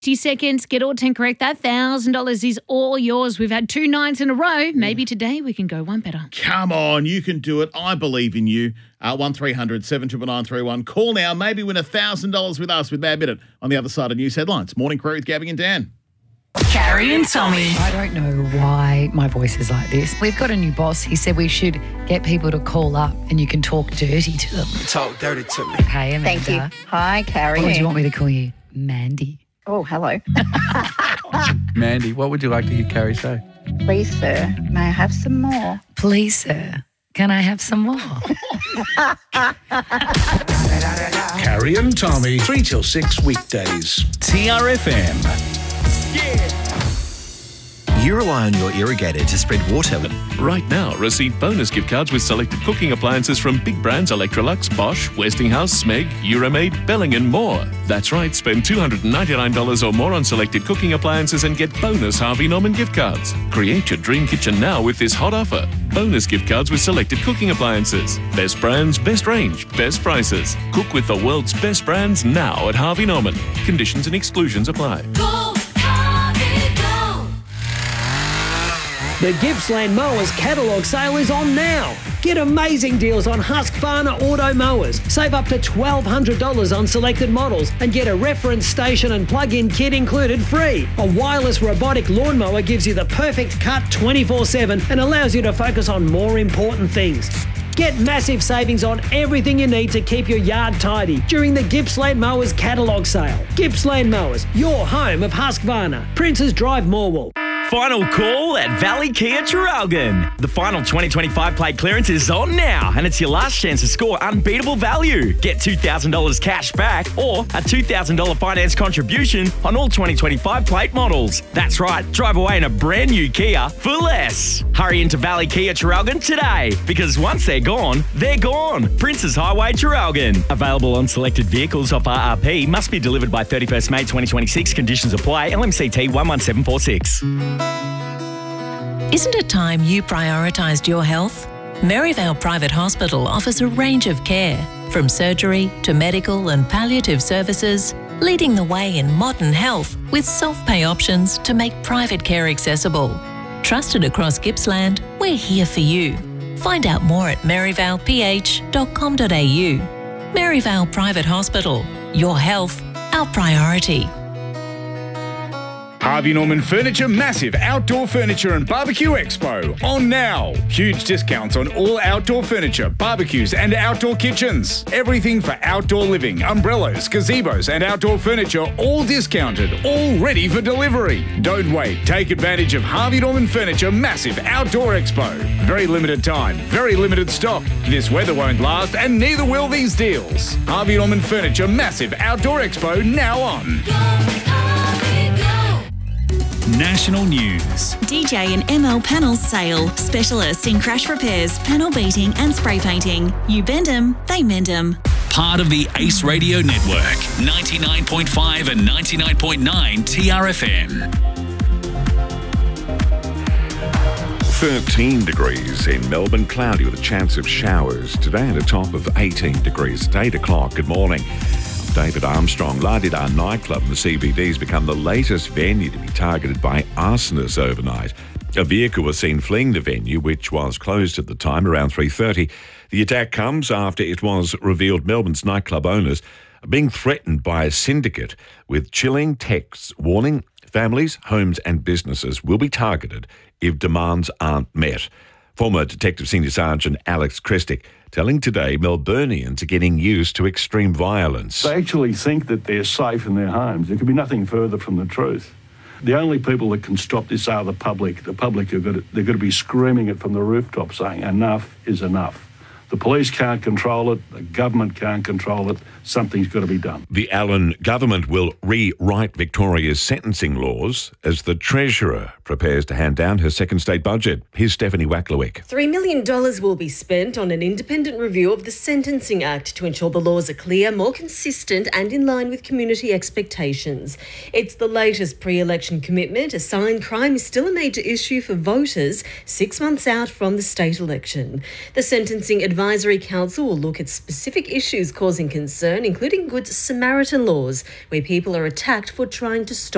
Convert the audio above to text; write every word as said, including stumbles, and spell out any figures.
sixty seconds, get all ten correct. That one thousand dollars is all yours. We've had two nines in a row. Maybe today we can go one better. Come on, you can do it. I believe in you. Uh, one three hundred seven nine nine three one. Call now. Maybe win one thousand dollars with us with Bad Minute on the other side of news headlines. Morning Query with Gabby and Dan. Carrie and Tommy. I don't know why my voice is like this. We've got a new boss. He said we should get people to call up and you can talk dirty to them. Talk dirty to me. Hey, Amanda. Thank you. Hi, Carrie. Or do you want me to call you Mandy? Oh, hello. Mandy, what would you like to hear Carrie say? Please, sir, may I have some more? Please, sir, can I have some more? Carrie and Tommy, three till six weekdays. T R F M. You rely on your irrigator to spread water. Right now, receive bonus gift cards with selected cooking appliances from big brands Electrolux, Bosch, Westinghouse, Smeg, Euromaid, Belling and more. That's right, spend two hundred ninety-nine dollars or more on selected cooking appliances and get bonus Harvey Norman gift cards. Create your dream kitchen now with this hot offer. Bonus gift cards with selected cooking appliances. Best brands, best range, best prices. Cook with the world's best brands now at Harvey Norman. Conditions and exclusions apply. Go, Harvey, go. The Gippsland Mowers catalogue sale is on now. Get amazing deals on Husqvarna Auto Mowers. Save up to twelve hundred dollars on selected models and get a reference station and plug-in kit included free. A wireless robotic lawnmower gives you the perfect cut twenty-four seven and allows you to focus on more important things. Get massive savings on everything you need to keep your yard tidy during the Gippsland Mowers catalogue sale. Gippsland Mowers, your home of Husqvarna. Princes Drive, Morwell. Final call at Valley Kia Traralgon. The final twenty twenty-five plate clearance is on now, and it's your last chance to score unbeatable value. Get two thousand dollars cash back or a two thousand dollars finance contribution on all twenty twenty-five plate models. That's right, drive away in a brand new Kia for less. Hurry into Valley Kia Traralgon today, because once they're gone, they're gone. Princes Highway Traralgon. Available on selected vehicles off R R P. Must be delivered by thirty-first May twenty twenty-six. Conditions apply. L M C T one one seven four six. Isn't it time you prioritised your health? Maryvale Private Hospital offers a range of care, from surgery to medical and palliative services, leading the way in modern health with self-pay options to make private care accessible. Trusted across Gippsland, we're here for you. Find out more at maryvale p h dot com dot a u. Maryvale Private Hospital. Your health, our priority. Harvey Norman Furniture Massive Outdoor Furniture and Barbecue Expo on now. Huge discounts on all outdoor furniture, barbecues and outdoor kitchens. Everything for outdoor living, umbrellas, gazebos and outdoor furniture, all discounted, all ready for delivery. Don't wait. Take advantage of Harvey Norman Furniture Massive Outdoor Expo. Very limited time, very limited stock. This weather won't last and neither will these deals. Harvey Norman Furniture Massive Outdoor Expo now on. National news. D J and M L Panels Sale. Specialists in crash repairs, panel beating and spray painting. You bend 'em, they mend 'em. Part of the Ace Radio Network. ninety-nine point five and ninety-nine point nine T R F M. thirteen degrees in Melbourne, cloudy with a chance of showers. Today at a top of eighteen degrees. At eight o'clock, good morning. David Armstrong. La Di Da nightclub in the C B D has become the latest venue to be targeted by arsonists overnight. A vehicle was seen fleeing the venue, which was closed at the time, around three thirty. The attack comes after it was revealed Melbourne's nightclub owners are being threatened by a syndicate with chilling texts warning families, homes and businesses will be targeted if demands aren't met. Former Detective Senior Sergeant Alex Christic telling Today Melburnians are getting used to extreme violence. They actually think that they're safe in their homes. There could be nothing further from the truth. The only people that can stop this are the public. The public, are got to, they're going to be screaming it from the rooftop saying enough is enough. The police can't control it. The government can't control it. Something's got to be done. The Allen government will rewrite Victoria's sentencing laws as the Treasurer prepares to hand down her second state budget. Here's Stephanie Wacklewick. three million dollars will be spent on an independent review of the Sentencing Act to ensure the laws are clear, more consistent and in line with community expectations. It's the latest pre-election commitment. A sign crime is still a major issue for voters six months out from the state election. The Sentencing Advisory Council will look at specific issues causing concern, including Good Samaritan laws, where people are attacked for trying to stop